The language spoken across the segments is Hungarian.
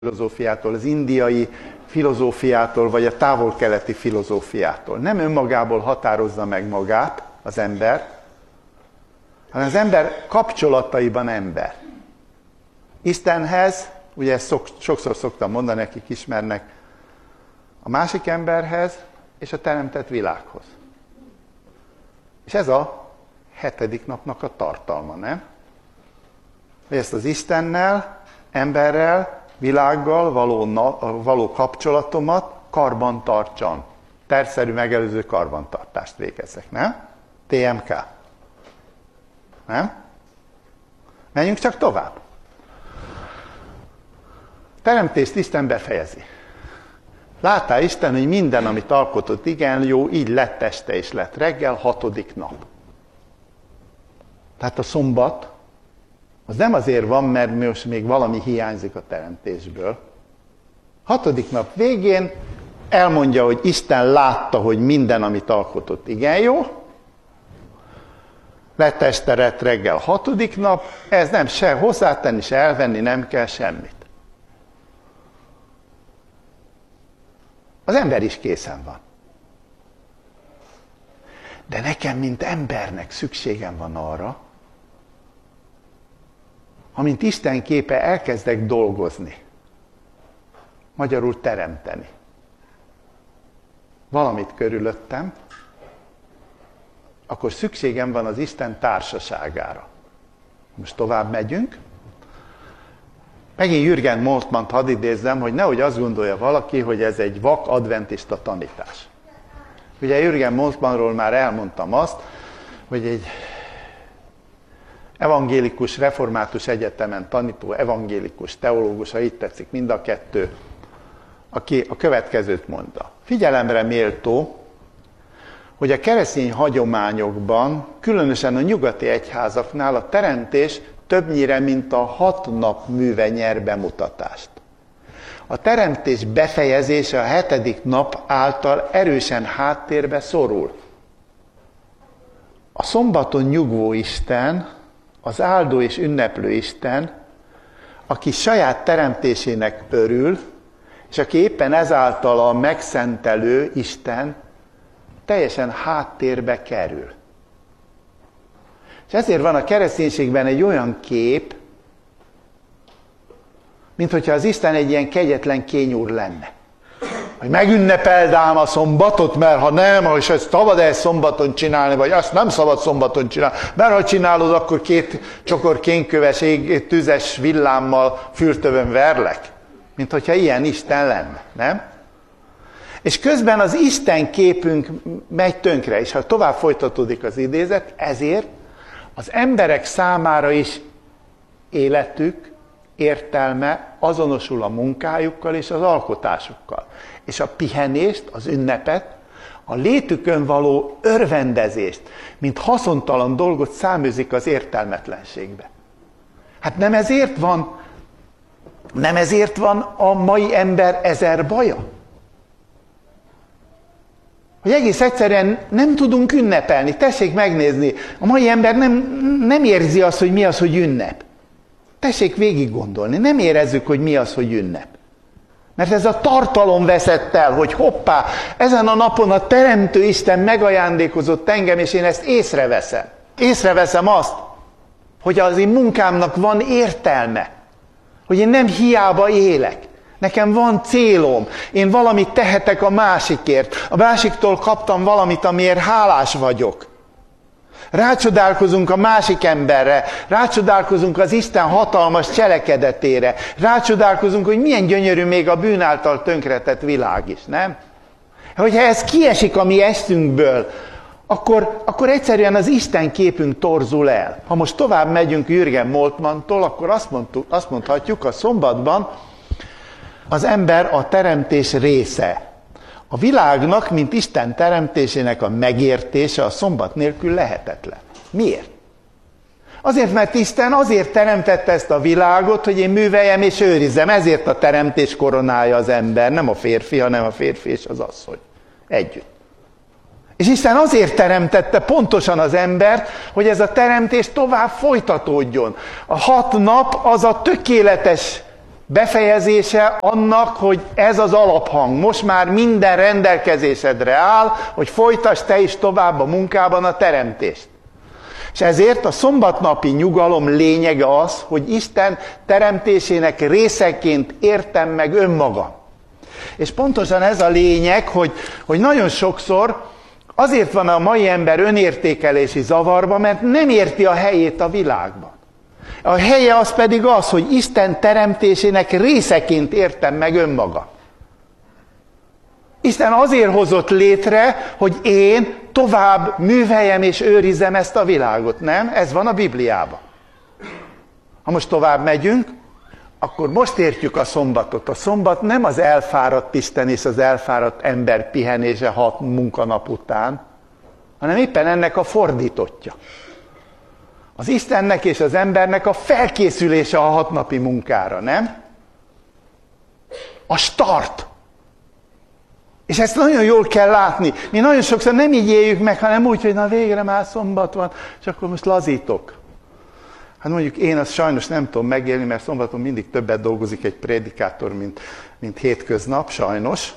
filozófiától, az indiai filozófiától, vagy a távol-keleti filozófiától. Nem önmagából határozza meg magát az ember, hanem az ember kapcsolataiban ember. Istenhez, ugye ezt sokszor szoktam mondani, akik ismernek, a másik emberhez és a teremtett világhoz. És ez a 7. napnak a tartalma, nem? Hogy ezt az Istennel, emberrel, világgal való kapcsolatomat karban tartsam. Tervszerű megelőző karbantartást végezzek, nem? TMK. Nem? Menjünk csak tovább. Teremtést Isten befejezi. Láttál Isten, hogy minden, amit alkotott, igen jó, így lett este és lett reggel, 6. nap. Tehát a szombat, az nem azért van, mert most még valami hiányzik a teremtésből. 6. nap végén elmondja, hogy Isten látta, hogy minden, amit alkotott, igen jó. Lett este, lett reggel, 6. nap, ez nem se hozzátenni, se elvenni, nem kell semmit. Az ember is készen van. De nekem, mint embernek szükségem van arra, amint Isten képe elkezdek dolgozni, magyarul teremteni. Valamit körülöttem, akkor szükségem van az Isten társaságára. Most tovább megyünk. Megint Jürgen Moltmann-t hadd idézzem, hogy nehogy azt gondolja valaki, hogy ez egy vak adventista tanítás. Ugye Jürgen Moltmannról már elmondtam azt, hogy egy evangélikus, református egyetemen tanító, evangélikus, teológus, ha így tetszik, mind a kettő, aki a következőt mondta. Figyelemre méltó, hogy a keresztény hagyományokban, különösen a nyugati egyházaknál a teremtés többnyire, mint a 6 nap műve nyer bemutatást. A teremtés befejezése a 7. nap által erősen háttérbe szorul. A szombaton nyugvó Isten, az áldó és ünneplő Isten, aki saját teremtésének örül, és aki éppen ezáltal a megszentelő Isten, teljesen háttérbe kerül. És ezért van a kereszténységben egy olyan kép, mint hogyha az Isten egy ilyen kegyetlen kényúr lenne. Hogy megünnepeld ám a szombatot, mert ha nem, és ezt szabad ezt szombaton csinálni, vagy azt nem szabad szombaton csinálni, mert ha csinálod, akkor 2 csokor kénköves tüzes villámmal fürtövön verlek. Mint hogyha ilyen Isten lenne, nem? És közben az Isten képünk megy tönkre, és ha tovább folytatódik az idézet, ezért az emberek számára is életük, értelme azonosul a munkájukkal és az alkotásukkal. És a pihenést, az ünnepet, a létükön való örvendezést, mint haszontalan dolgot száműzik az értelmetlenségbe. Hát nem ezért van a mai ember 1000 baja? Hogy egész egyszerűen nem tudunk ünnepelni. Tessék megnézni, a mai ember nem érzi azt, hogy mi az, hogy ünnep. Tessék végig gondolni, nem érezzük, hogy mi az, hogy ünnep. Mert ez a tartalom veszett el, hogy hoppá, ezen a napon a Teremtő Isten megajándékozott engem, és én ezt észreveszem. Észreveszem azt, hogy az én munkámnak van értelme. Hogy én nem hiába élek. Nekem van célom. Én valamit tehetek a másikért. A másiktól kaptam valamit, amiért hálás vagyok. Rácsodálkozunk a másik emberre, rácsodálkozunk az Isten hatalmas cselekedetére, rácsodálkozunk, hogy milyen gyönyörű még a bűn által tönkretett világ is, nem? Hogyha ez kiesik a mi eszünkből, akkor egyszerűen az Isten képünk torzul el. Ha most tovább megyünk Jürgen Moltmann-tól, akkor azt mondhatjuk, a szombatban az ember a teremtés része. A világnak, mint Isten teremtésének a megértése a szombat nélkül lehetetlen. Miért? Azért, mert Isten azért teremtette ezt a világot, hogy én műveljem és őrizzem. Ezért a teremtés koronája az ember, nem a férfi, hanem a férfi és az asszony. Együtt. És Isten azért teremtette pontosan az embert, hogy ez a teremtés tovább folytatódjon. A 6 nap az a tökéletes befejezése annak, hogy ez az alaphang. Most már minden rendelkezésedre áll, hogy folytasd te is tovább a munkában a teremtést. És ezért a szombatnapi nyugalom lényege az, hogy Isten teremtésének részeként értem meg önmagam. És pontosan ez a lényeg, hogy nagyon sokszor azért van a mai ember önértékelési zavarba, mert nem érti a helyét a világban. A helye az pedig az, hogy Isten teremtésének részeként értem meg önmagam. Isten azért hozott létre, hogy én tovább műveljem és őrizzem ezt a világot, nem? Ez van a Bibliában. Ha most tovább megyünk, akkor most értjük a szombatot. A szombat nem az elfáradt Isten és az elfáradt ember pihenése 6 munkanap után, hanem éppen ennek a fordítottja. Az Istennek és az embernek a felkészülése a 6 napi munkára, nem? A start. És ezt nagyon jól kell látni. Mi nagyon sokszor nem így éljük meg, hanem úgy, hogy na végre már szombat van, és akkor most lazítok. Hát mondjuk én azt sajnos nem tudom megélni, mert szombaton mindig többet dolgozik egy prédikátor, mint hétköznap, sajnos.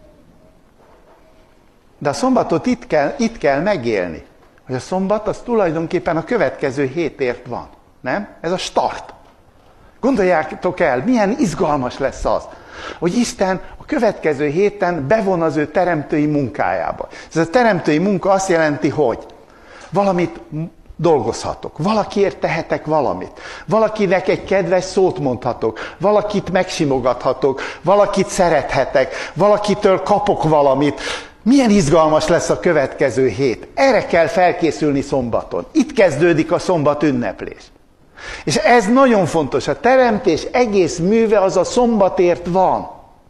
De a szombatot itt kell megélni. Hogy a szombat az tulajdonképpen a következő hétért van. Nem? Ez a start. Gondoljátok el, milyen izgalmas lesz az, hogy Isten a következő héten bevon az ő teremtői munkájába. Ez a teremtői munka azt jelenti, hogy valamit dolgozhatok, valakiért tehetek valamit, valakinek egy kedves szót mondhatok, valakit megsimogathatok, valakit szerethetek, valakitől kapok valamit. Milyen izgalmas lesz a következő hét. Erre kell felkészülni szombaton. Itt kezdődik a szombat ünneplés. És ez nagyon fontos. A teremtés egész műve az a szombatért van.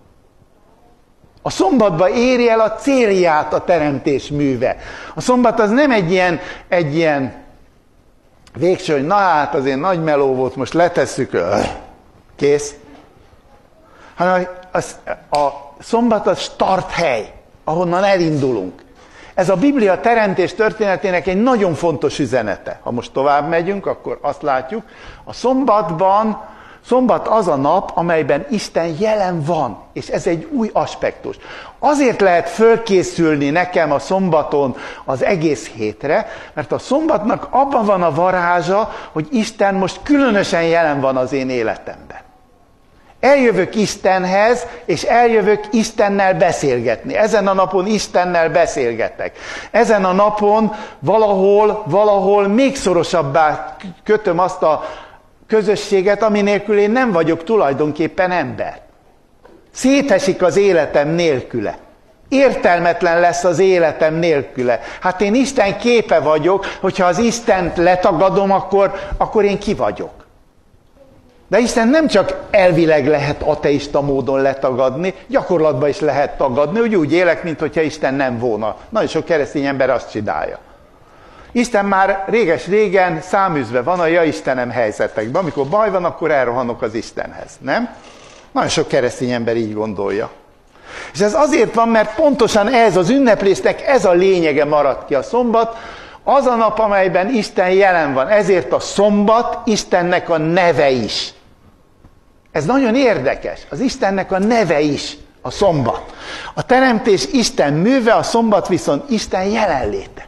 A szombatba éri el a célját a teremtés műve. A szombat az nem egy ilyen végső, hogy na hát azért nagy meló volt, most letesszük, kész. Hanem a szombat az starthely, ahonnan elindulunk. Ez a Biblia teremtés történetének egy nagyon fontos üzenete. Ha most tovább megyünk, akkor azt látjuk, a szombat az a nap, amelyben Isten jelen van, és ez egy új aspektus. Azért lehet fölkészülni nekem a szombaton az egész hétre, mert a szombatnak abban van a varázsa, hogy Isten most különösen jelen van az én életemben. Eljövök Istenhez, és eljövök Istennel beszélgetni. Ezen a napon Istennel beszélgetek. Ezen a napon valahol még szorosabbá kötöm azt a közösséget, ami nélkül én nem vagyok tulajdonképpen ember. Szétesik az életem nélküle. Értelmetlen lesz az életem nélküle. Hát én Isten képe vagyok, hogyha az Istent letagadom, akkor én ki vagyok. De Isten nem csak elvileg lehet ateista módon letagadni, gyakorlatban is lehet tagadni, hogy úgy élek, mintha Isten nem volna. Nagyon sok keresztény ember azt csinálja. Isten már réges-régen száműzve van a ja Istenem helyzetekben. Amikor baj van, akkor elrohanok az Istenhez, nem? Nagyon sok keresztény ember így gondolja. És ez azért van, mert pontosan ez az ünneplésnek ez a lényege maradt ki. A szombat az a nap, amelyben Isten jelen van. Ezért a szombat Istennek a neve is. Ez nagyon érdekes. Az Istennek a neve is a szombat. A teremtés Isten műve, a szombat viszont Isten jelenléte.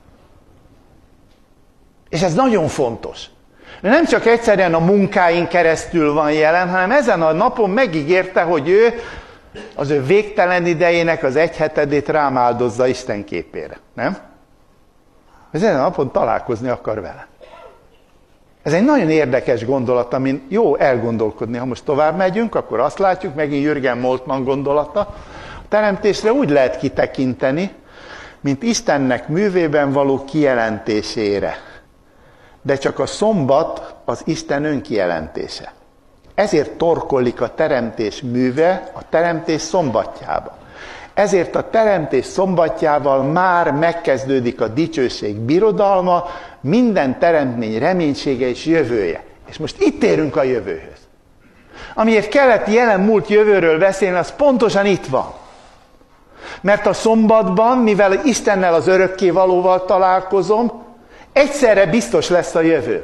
És ez nagyon fontos. De nem csak egyszerűen a munkáin keresztül van jelen, hanem ezen a napon megígérte, hogy ő az ő végtelen idejének az 1/7 rám áldozza Isten képére. Nem? Ezen a napon találkozni akar vele. Ez egy nagyon érdekes gondolat, amin jó elgondolkodni. Ha most tovább megyünk, akkor azt látjuk, megint Jürgen Moltmann gondolata. A teremtésre úgy lehet kitekinteni, mint Istennek művében való kijelentésére. De csak a szombat az Isten önkijelentése. Ezért torkollik a teremtés műve a teremtés szombatjába. Ezért a teremtés szombatjával már megkezdődik a dicsőség birodalma, minden teremtmény reménysége és jövője. És most itt érünk a jövőhöz. Amiért kellett jelen múlt jövőről beszélni, az pontosan itt van. Mert a szombatban, mivel Istennel az örökkévalóval találkozom, egyszerre biztos lesz a jövő.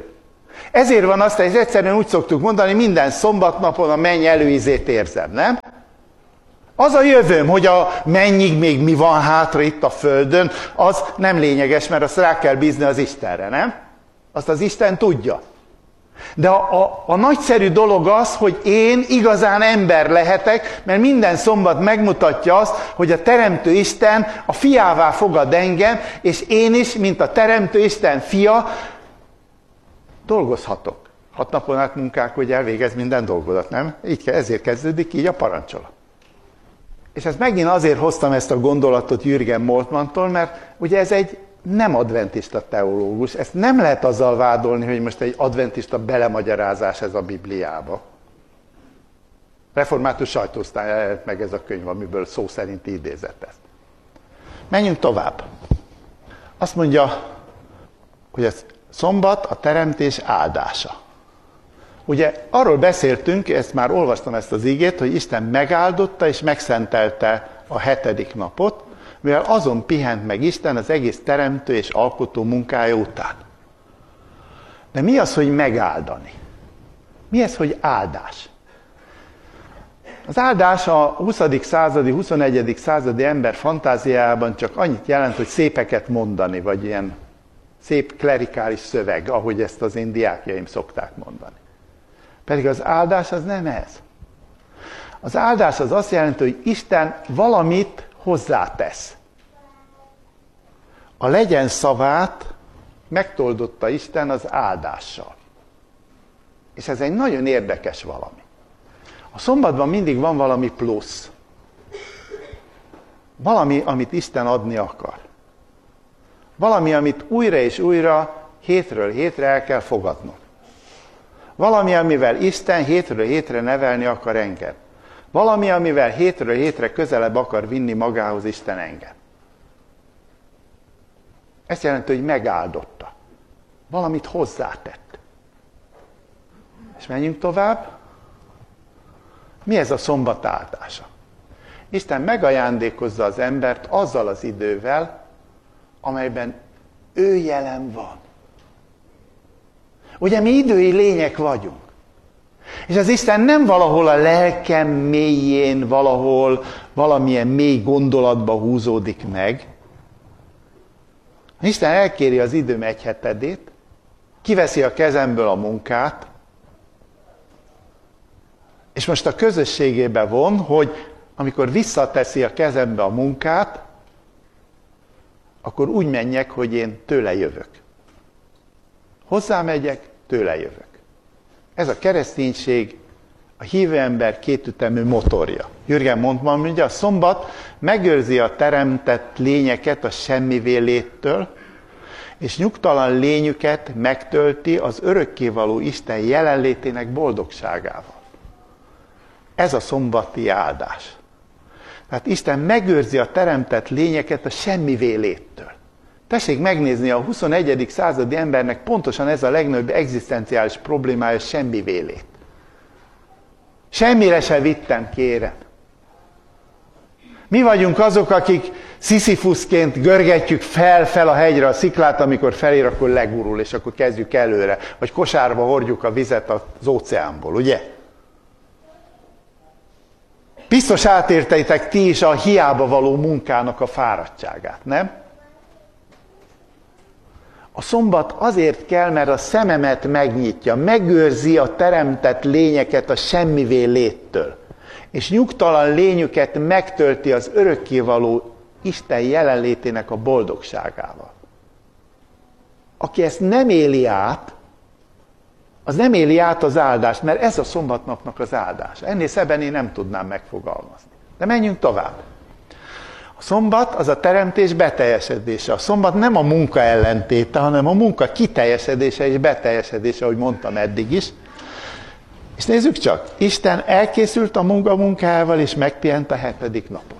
Ezért van azt, hogy egyszerűen úgy szoktuk mondani, minden szombatnapon a menny előízét érzem, nem? Az a jövőm, hogy a mennyig még mi van hátra itt a földön, az nem lényeges, mert azt rá kell bízni az Istenre, nem? Azt az Isten tudja. De a nagyszerű dolog az, hogy én igazán ember lehetek, mert minden szombat megmutatja azt, hogy a Teremtő Isten a fiává fogad engem, és én is, mint a Teremtő Isten fia, dolgozhatok. 6 napon át munkák, hogy elvégez minden dolgodat, nem? Ezért kezdődik így a parancsolat. És ezt megint azért hoztam ezt a gondolatot Jürgen Moltmanntól, mert ugye ez egy nem adventista teológus, ezt nem lehet azzal vádolni, hogy most egy adventista belemagyarázás ez a Bibliába. Református sajtóosztályon jelent meg ez a könyv, amiből szó szerint idézett ezt. Menjünk tovább. Azt mondja, hogy ez szombat a teremtés áldása. Ugye arról beszéltünk, ezt már olvastam ezt az igét, hogy Isten megáldotta és megszentelte a 7. napot, mivel azon pihent meg Isten az egész teremtő és alkotó munkája után. De mi az, hogy megáldani? Mi ez, hogy áldás? Az áldás a 20. századi, 21. századi ember fantáziájában csak annyit jelent, hogy szépeket mondani, vagy ilyen szép klerikális szöveg, ahogy ezt az én diákjaim szokták mondani. Pedig az áldás az nem ez. Az áldás az azt jelenti, hogy Isten valamit hozzátesz. A legyen szavát megtoldotta Isten az áldással. És ez egy nagyon érdekes valami. A szombatban mindig van valami plusz. Valami, amit Isten adni akar. Valami, amit újra és újra, hétről hétre el kell fogadnom. Valami, amivel Isten hétről hétre nevelni akar engem. Valami, amivel hétről hétre közelebb akar vinni magához Isten engem. Ezt jelenti, hogy megáldotta. Valamit hozzátett. És menjünk tovább. Mi ez a szombat áldása? Isten megajándékozza az embert azzal az idővel, amelyben ő jelen van. Ugye mi idői lények vagyunk. És az Isten nem valahol a lelkem mélyén, valahol valamilyen mély gondolatba húzódik meg. Isten elkéri az időm 1/7, kiveszi a kezemből a munkát, és most a közösségébe von, hogy amikor visszateszi a kezembe a munkát, akkor úgy menjek, hogy én tőle jövök. Hozzámegyek, tőle jövök. Ez a kereszténység, a hívő ember kétütemű motorja. Jürgen Moltmann mondja, a szombat megőrzi a teremtett lényeket a semmivé léttől, és nyugtalan lényüket megtölti az örökkévaló Isten jelenlétének boldogságával. Ez a szombati áldás. Tehát Isten megőrzi a teremtett lényeket a semmivé léttől. Tessék megnézni, a 21. századi embernek pontosan ez a legnagyobb egzisztenciális problémája, semmivé lét. Semmire se vittem, kérem. Mi vagyunk azok, akik Sziszifuszként görgetjük fel a hegyre a sziklát, amikor felér, akkor legurul, és akkor kezdjük előre. Vagy kosárba hordjuk a vizet az óceánból, ugye? Biztos átérteitek ti is a hiába való munkának a fáradtságát, nem? A szombat azért kell, mert a szememet megnyitja, megőrzi a teremtett lényeket a semmivé léttől, és nyugtalan lényüket megtölti az örökkévaló Isten jelenlétének a boldogságával. Aki ezt nem éli át, az nem éli át az áldást, mert ez a szombatnapnak az áldása. Ennél szebben én nem tudnám megfogalmazni. De menjünk tovább. A szombat az a teremtés beteljesedése. A szombat nem a munka ellentéte, hanem a munka kiteljesedése és beteljesedése, ahogy mondtam eddig is. És nézzük csak, Isten elkészült a munkájával, és megpihent a 7. napon.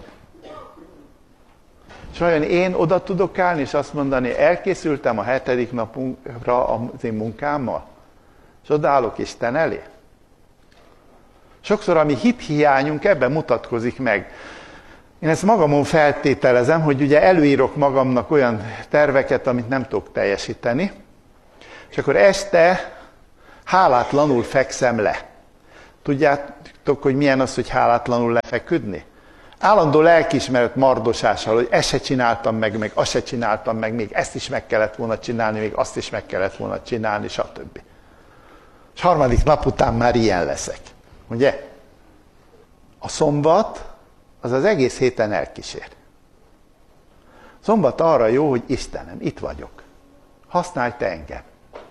És vajon én oda tudok állni, és azt mondani, elkészültem a 7. napra az én munkámmal? És odaállok Isten elé? Sokszor a mi hithiányunk ebben mutatkozik meg. Én ezt magamon feltételezem, hogy ugye előírok magamnak olyan terveket, amit nem tudok teljesíteni, és akkor este hálátlanul fekszem le. Tudjátok, hogy milyen az, hogy hálátlanul lefeküdni? Állandó lelkiismeret mardosással, hogy ezt se csináltam meg azt se csináltam meg, még ezt is meg kellett volna csinálni, még azt is meg kellett volna csinálni, stb. És harmadik nap után már ilyen leszek. Ugye? A szombat az az egész héten elkísér. Szombat arra jó, hogy Istenem, itt vagyok. Használj te engem.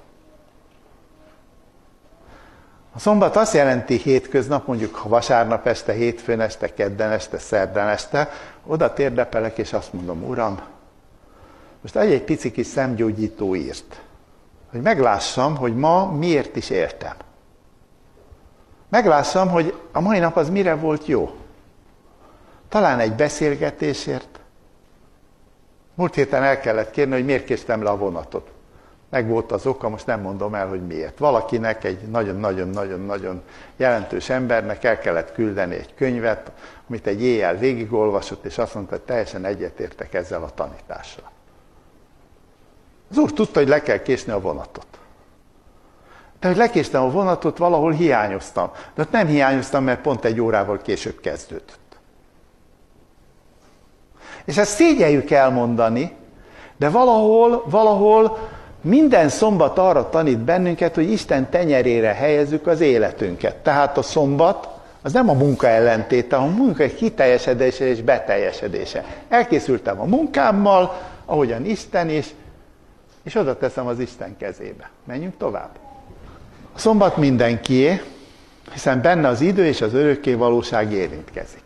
A szombat azt jelenti hétköznap, mondjuk ha vasárnap este, hétfőn este, kedden este, szerdán este, oda térdepelek és azt mondom, Uram, most egy pici kis szemgyógyító írt, hogy meglássam, hogy ma miért is éltem. Meglássam, hogy a mai nap az mire volt jó. Talán egy beszélgetésért. Múlt héten el kellett kérni, hogy miért késtem le a vonatot. Meg volt az oka, most nem mondom el, hogy miért. Valakinek, egy nagyon-nagyon-nagyon-nagyon jelentős embernek el kellett küldeni egy könyvet, amit egy éjjel végigolvasott, és azt mondta, hogy teljesen egyetértek ezzel a tanítással. Az úr tudta, hogy le kell késni a vonatot. De hogy lekéstem a vonatot, valahol hiányoztam. De ott nem hiányoztam, mert pont egy órával később kezdődött. És ezt szégyeljük elmondani, de valahol minden szombat arra tanít bennünket, hogy Isten tenyerére helyezzük az életünket. Tehát a szombat az nem a munka ellentéte, hanem a munka kiteljesedése és beteljesedése. Elkészültem a munkámmal, ahogyan Isten is, és oda teszem az Isten kezébe. Menjünk tovább. A szombat mindenkié, hiszen benne az idő és az örökké valóság érintkezik.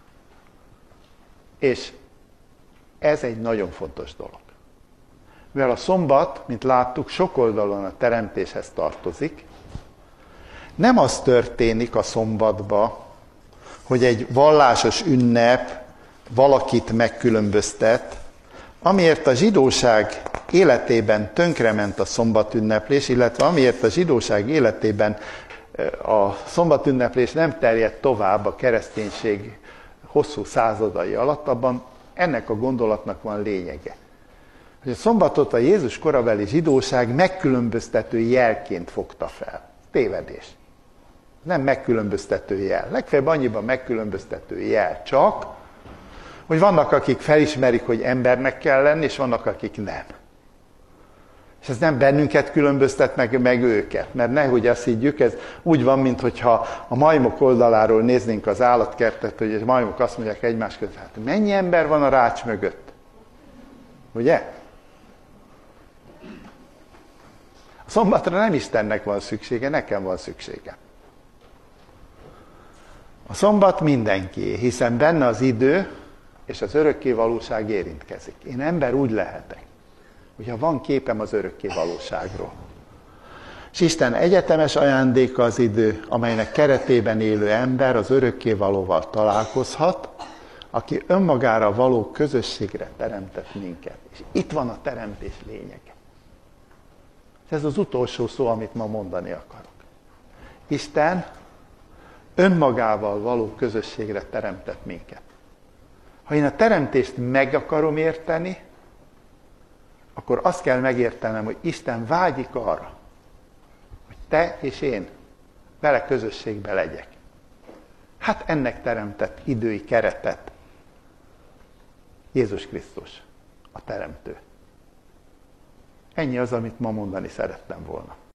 És ez egy nagyon fontos dolog. Mivel a szombat, mint láttuk, sok oldalon a teremtéshez tartozik, nem az történik a szombatba, hogy egy vallásos ünnep valakit megkülönböztet, amiért a zsidóság életében tönkrement a szombatünneplés, illetve amiért a zsidóság életében a szombatünneplés nem terjedt tovább a kereszténység hosszú századai alatt, abban ennek a gondolatnak van lényege. Hogy a szombatot a Jézus korabeli zsidóság megkülönböztető jelként fogta fel. Tévedés. Nem megkülönböztető jel. Legfeljebb annyiban megkülönböztető jel csak, hogy vannak, akik felismerik, hogy embernek kell lenni, és vannak, akik nem. És ez nem bennünket különböztet meg őket. Mert nehogy azt higgyük, ez úgy van, mintha a majmok oldaláról néznénk az állatkertet, hogy a majmok azt mondják egymás között, hát mennyi ember van a rács mögött? Ugye? A szombatra nem Istennek van szüksége, nekem van szüksége. A szombat mindenkié, hiszen benne az idő és az örökké valóság érintkezik. Én ember úgy lehetek, hogyha van képem az örökké valóságról. És Isten egyetemes ajándéka az idő, amelynek keretében élő ember az örökké valóval találkozhat, aki önmagára való közösségre teremtett minket. És itt van a teremtés lényege. És ez az utolsó szó, amit ma mondani akarok. Isten önmagával való közösségre teremtett minket. Ha én a teremtést meg akarom érteni, akkor azt kell megértenem, hogy Isten vágyik arra, hogy te és én vele közösségbe legyek. Hát ennek teremtett idői keretet Jézus Krisztus, a teremtő. Ennyi az, amit ma mondani szerettem volna.